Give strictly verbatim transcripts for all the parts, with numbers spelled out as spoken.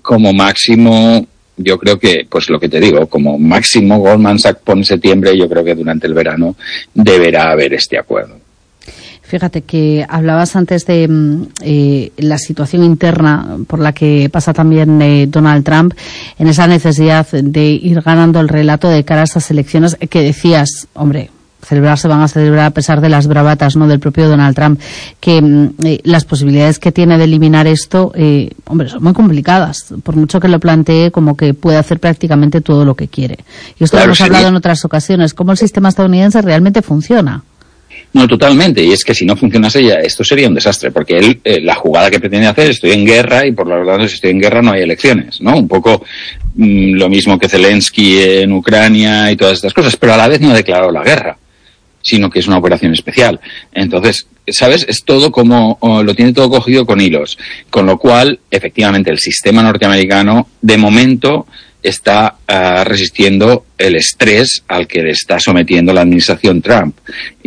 como máximo, yo creo que, pues lo que te digo, como máximo Goldman Sachs pone septiembre, yo creo que durante el verano deberá haber este acuerdo. Fíjate que hablabas antes de eh, la situación interna por la que pasa también eh, Donald Trump, en esa necesidad de ir ganando el relato de cara a estas elecciones, que decías, hombre, celebrar se van a celebrar a pesar de las bravatas, ¿no?, del propio Donald Trump, que eh, las posibilidades que tiene de eliminar esto, eh, hombre, son muy complicadas, por mucho que lo plantee como que puede hacer prácticamente todo lo que quiere. Y esto claro, lo hemos sería... hablado en otras ocasiones, cómo el sistema estadounidense realmente funciona. No, totalmente, y es que si no funcionase ya esto sería un desastre, porque él, eh, la jugada que pretende hacer, estoy en guerra y por lo tanto si estoy en guerra no hay elecciones, ¿no? Un poco mmm, lo mismo que Zelensky en Ucrania y todas estas cosas, pero a la vez no ha declarado la guerra, sino que es una operación especial. Entonces, ¿sabes? Es todo como, oh, lo tiene todo cogido con hilos, con lo cual, efectivamente, el sistema norteamericano, de momento, está uh, resistiendo el estrés al que le está sometiendo la administración Trump,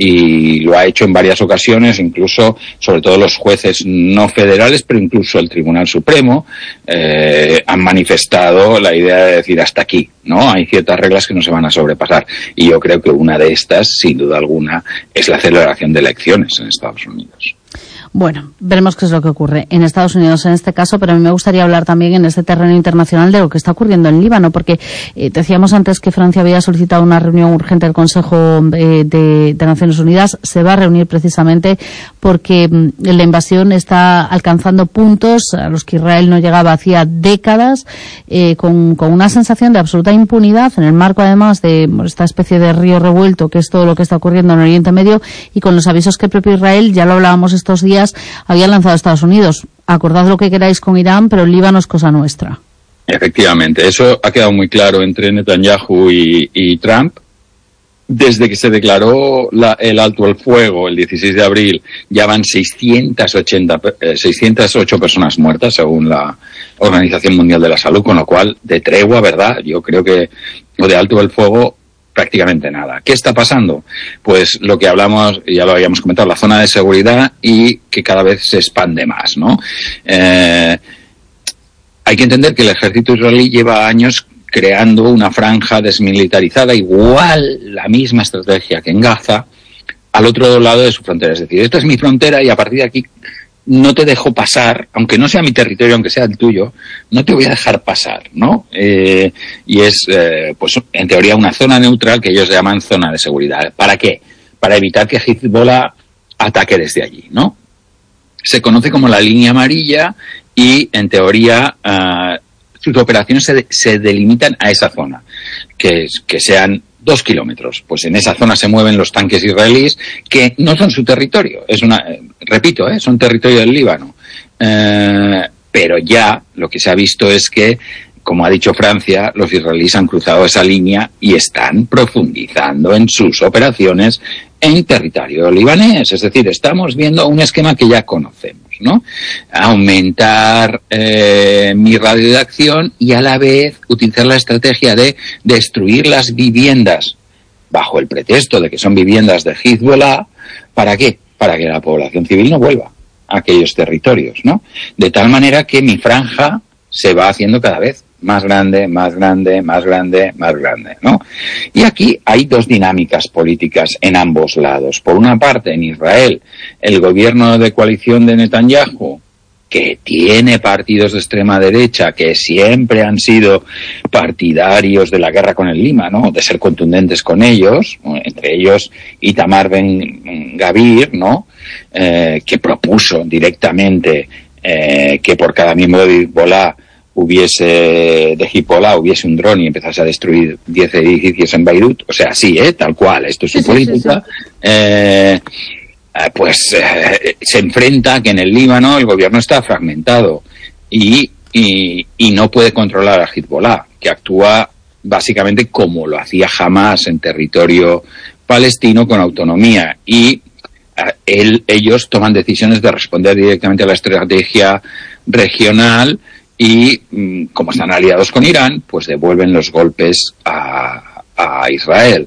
y lo ha hecho en varias ocasiones, incluso sobre todo los jueces no federales, pero incluso el Tribunal Supremo eh, han manifestado la idea de decir hasta aquí, ¿no? Hay ciertas reglas que no se van a sobrepasar, y yo creo que una de estas, sin duda alguna, es la celebración de elecciones en Estados Unidos. Bueno, veremos qué es lo que ocurre en Estados Unidos en este caso, pero a mí me gustaría hablar también en este terreno internacional de lo que está ocurriendo en Líbano, porque eh, decíamos antes que Francia había solicitado una reunión urgente del Consejo eh, de, de Naciones Unidas. Se va a reunir precisamente porque mm, la invasión está alcanzando puntos a los que Israel no llegaba hacía décadas, eh, con, con una sensación de absoluta impunidad en el marco además de bueno, esta especie de río revuelto que es todo lo que está ocurriendo en Oriente Medio, y con los avisos que el propio Israel, ya lo hablábamos estos días, había lanzado a Estados Unidos. Acordad lo que queráis con Irán, pero el Líbano es cosa nuestra. Efectivamente, eso ha quedado muy claro entre Netanyahu y, y Trump. Desde que se declaró la, el alto el fuego el dieciséis de abril, ya van seiscientas ochenta, eh, seiscientas ocho personas muertas, según la Organización Mundial de la Salud, con lo cual, de tregua, ¿verdad? Yo creo que, o de alto el fuego, prácticamente nada. ¿Qué está pasando? Pues lo que hablamos, ya lo habíamos comentado, la zona de seguridad, y que cada vez se expande más, ¿no? Eh, hay que entender que el ejército israelí lleva años creando una franja desmilitarizada, igual la misma estrategia que en Gaza, al otro lado de su frontera. Es decir, esta es mi frontera y a partir de aquí no te dejo pasar, aunque no sea mi territorio, aunque sea el tuyo, no te voy a dejar pasar, ¿no? Eh, y es, eh, pues, en teoría una zona neutral que ellos llaman zona de seguridad. ¿Para qué? Para evitar que Hezbollah ataque desde allí, ¿no? Se conoce como la línea amarilla y, en teoría, uh, sus operaciones se, de, se delimitan a esa zona, que, que sean dos kilómetros. Pues en esa zona se mueven los tanques israelíes, que no son su territorio, es una, eh, repito, eh, son territorio del Líbano. Eh, pero ya lo que se ha visto es que, como ha dicho Francia, los israelíes han cruzado esa línea y están profundizando en sus operaciones en territorio libanés. Es decir, estamos viendo un esquema que ya conocemos, ¿no? Aumentar eh, mi radio de acción y a la vez utilizar la estrategia de destruir las viviendas bajo el pretexto de que son viviendas de Hezbollah. ¿Para qué? Para que la población civil no vuelva a aquellos territorios, ¿no? De tal manera que mi franja se va haciendo cada vez más grande, más grande, más grande, más grande, ¿no? Y aquí hay dos dinámicas políticas en ambos lados. Por una parte, en Israel, el gobierno de coalición de Netanyahu, que tiene partidos de extrema derecha que siempre han sido partidarios de la guerra con el Líbano, de ser contundentes con ellos, entre ellos Itamar Ben Gavir, ¿no? Eh, que propuso directamente eh, que por cada miembro de Hezbollah hubiese de Hezbollah hubiese un dron y empezase a destruir diez edificios en Beirut, o sea, sí, ¿eh? Tal cual, esto es su sí, política, sí, sí, sí. Eh, pues eh, se enfrenta a que en el Líbano el gobierno está fragmentado y, y, y no puede controlar a Hezbollah, que actúa básicamente como lo hacía Hamas en territorio palestino con autonomía, y eh, él, ellos toman decisiones de responder directamente a la estrategia regional. Y como están aliados con Irán, pues devuelven los golpes a, a Israel.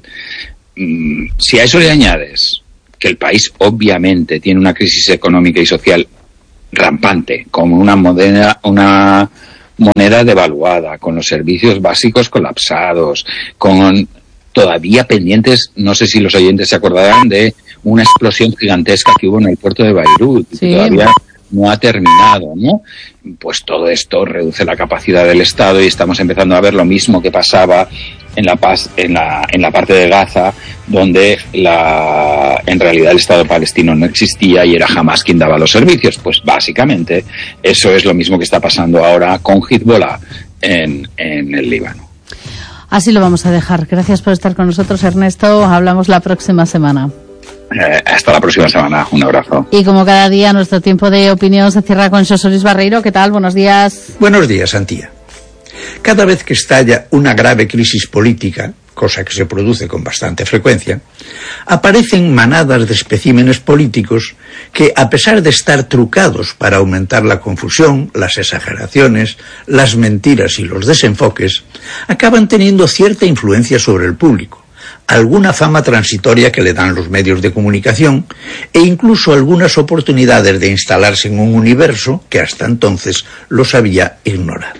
Si a eso le añades que el país obviamente tiene una crisis económica y social rampante, como una, modena, una moneda devaluada, con los servicios básicos colapsados, con todavía pendientes, no sé si los oyentes se acordarán de una explosión gigantesca que hubo en el puerto de Beirut, sí. que todavía no ha terminado, ¿no? Pues todo esto reduce la capacidad del Estado y estamos empezando a ver lo mismo que pasaba en la paz, en la, en la parte de Gaza, donde la, en realidad el Estado palestino no existía y era Hamas quien daba los servicios. Pues básicamente eso es lo mismo que está pasando ahora con Hezbollah en, en el Líbano. Así lo vamos a dejar. Gracias por estar con nosotros, Ernesto. Hablamos la próxima semana. Eh, hasta la próxima semana. Un abrazo. Y como cada día, nuestro tiempo de opinión se cierra con Xosé Luis Barreiro. ¿Qué tal? Buenos días. Buenos días, Antía. Cada vez que estalla una grave crisis política, cosa que se produce con bastante frecuencia, aparecen manadas de especímenes políticos que, a pesar de estar trucados para aumentar la confusión, las exageraciones, las mentiras y los desenfoques, acaban teniendo cierta influencia sobre el público, alguna fama transitoria que le dan los medios de comunicación e incluso algunas oportunidades de instalarse en un universo que hasta entonces los había ignorado.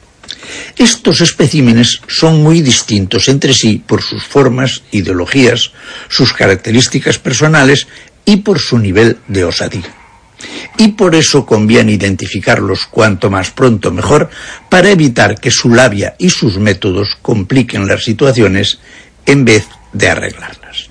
Estos especímenes son muy distintos entre sí por sus formas, ideologías, sus características personales y por su nivel de osadía. Y por eso conviene identificarlos cuanto más pronto mejor para evitar que su labia y sus métodos compliquen las situaciones en vez de arreglarlas.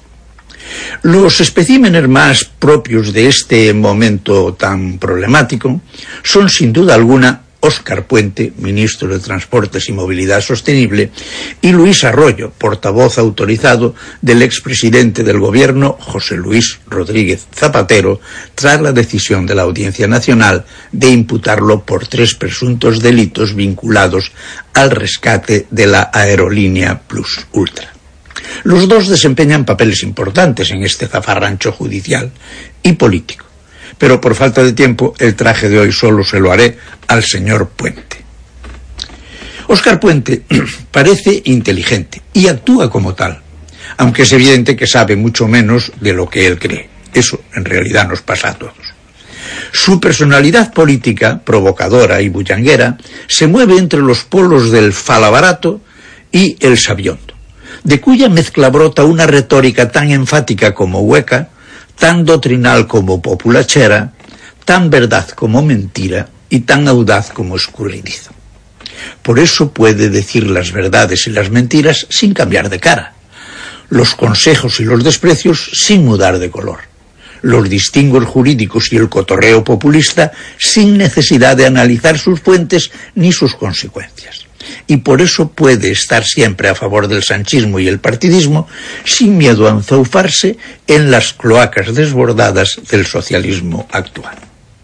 Los especímenes más propios de este momento tan problemático son sin duda alguna Óscar Puente, ministro de Transportes y Movilidad Sostenible, y Luis Arroyo, portavoz autorizado del expresidente del Gobierno, José Luis Rodríguez Zapatero, tras la decisión de la Audiencia Nacional de imputarlo por tres presuntos delitos vinculados al rescate de la aerolínea Plus Ultra. Los dos desempeñan papeles importantes en este zafarrancho judicial y político. Pero por falta de tiempo, el traje de hoy solo se lo haré al señor Puente. Óscar Puente parece inteligente y actúa como tal, aunque es evidente que sabe mucho menos de lo que él cree. Eso en realidad nos pasa a todos. Su personalidad política, provocadora y bullanguera, se mueve entre los polos del falabarato y el sabiondo, de cuya mezcla brota una retórica tan enfática como hueca, tan doctrinal como populachera, tan verdad como mentira y tan audaz como escurridizo. Por eso puede decir las verdades y las mentiras sin cambiar de cara, los consejos y los desprecios sin mudar de color, los distingos jurídicos y el cotorreo populista sin necesidad de analizar sus fuentes ni sus consecuencias. Y por eso puede estar siempre a favor del sanchismo y el partidismo, sin miedo a enzaufarse en las cloacas desbordadas del socialismo actual.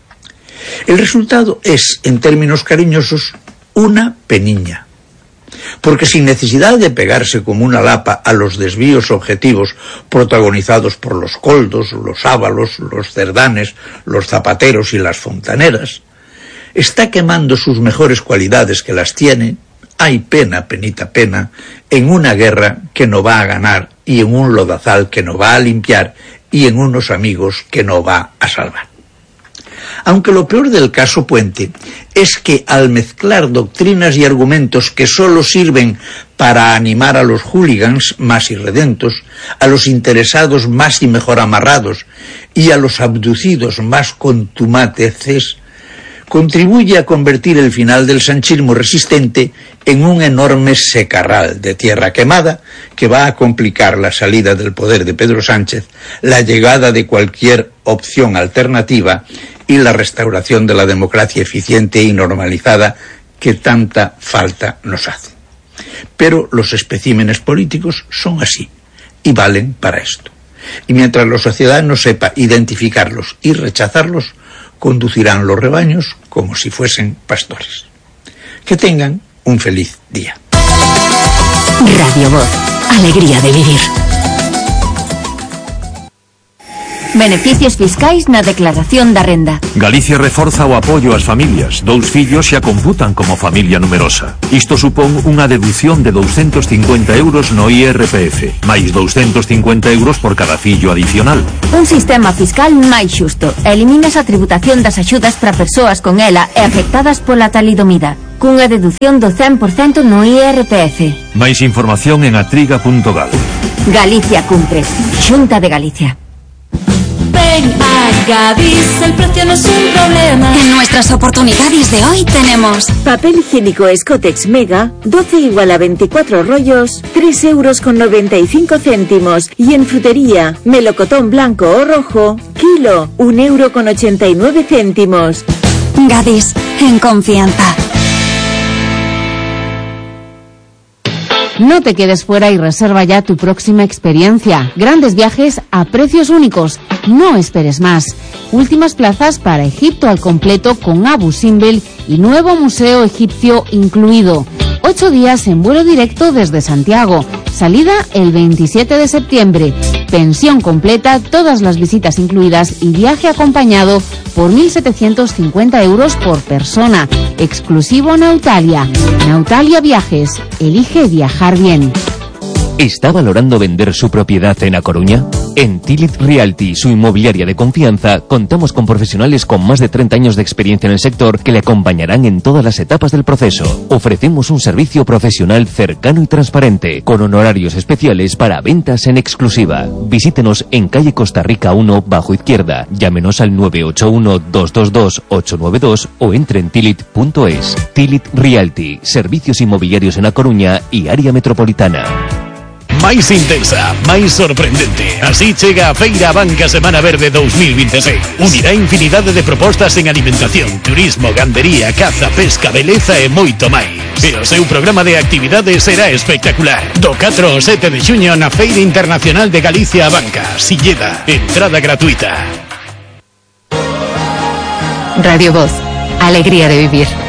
El resultado es, en términos cariñosos, una peniña, porque sin necesidad de pegarse como una lapa a los desvíos objetivos protagonizados por los coldos, los ábalos, los cerdanes, los zapateros y las fontaneras, está quemando sus mejores cualidades que las tiene. Hay pena, penita pena, en una guerra que no va a ganar y en un lodazal que no va a limpiar y en unos amigos que no va a salvar. Aunque lo peor del caso Puente es que al mezclar doctrinas y argumentos que solo sirven para animar a los hooligans más irredentos, a los interesados más y mejor amarrados y a los abducidos más contumaces, contribuye a convertir el final del sanchismo resistente en un enorme secarral de tierra quemada que va a complicar la salida del poder de Pedro Sánchez, la llegada de cualquier opción alternativa y la restauración de la democracia eficiente y normalizada que tanta falta nos hace. Pero los especímenes políticos son así y valen para esto. Y mientras la sociedad no sepa identificarlos y rechazarlos, conducirán los rebaños como si fuesen pastores. Que tengan un feliz día. Radio Voz, alegría de vivir. Beneficios fiscais na declaración da renda. Galicia reforza o apoio ás familias. Dous fillos xa computan como familia numerosa. Isto supón unha deducción de douscentos cincuenta euros no I R P F, máis douscentos cincuenta euros por cada fillo adicional. Un sistema fiscal máis xusto. Eliminas a tributación das axudas para persoas con ela e afectadas pola talidomida, cunha deducción do cen por cento no I R P F. Máis información en atriga punto gal. Galicia cumpre. Xunta de Galicia. Ven a Gadis, el precio no es un problema. En nuestras oportunidades de hoy tenemos papel higiénico Scotex Mega, doce igual a veinticuatro rollos, tres euros con noventa y cinco céntimos. Y en frutería, melocotón blanco o rojo, kilo, un euro con ochenta y nueve céntimos. Gadis, en confianza. No te quedes fuera y reserva ya tu próxima experiencia. Grandes viajes a precios únicos. No esperes más. Últimas plazas para Egipto al completo con Abu Simbel y nuevo museo egipcio incluido. Ocho días en vuelo directo desde Santiago. Salida el veintisiete de septiembre. Pensión completa, todas las visitas incluidas y viaje acompañado por mil setecientos cincuenta euros por persona. Exclusivo Nautalia. Nautalia Viajes. Elige viajar bien. ¿Está valorando vender su propiedad en A Coruña? En Tilit Realty, su inmobiliaria de confianza, contamos con profesionales con más de treinta años de experiencia en el sector que le acompañarán en todas las etapas del proceso. Ofrecemos un servicio profesional cercano y transparente, con honorarios especiales para ventas en exclusiva. Visítenos en calle Costa Rica uno, bajo izquierda. Llámenos al nueve ocho uno, dos dos dos, ocho nueve dos o entre en tilit punto es. Tilit Realty, servicios inmobiliarios en A Coruña y área metropolitana. Máis intensa, máis sorprendente. Así chega a Feira Banca Semana Verde dos mil veintiséis. Unirá infinidade de propostas en alimentación, turismo, gandería, caza, pesca, beleza e moito máis. E o seu programa de actividades será espectacular. Do catro ao sete de xuño na Feira Internacional de Galicia a Banca, Silleda. Entrada gratuita. Radio Voz. Alegría de vivir.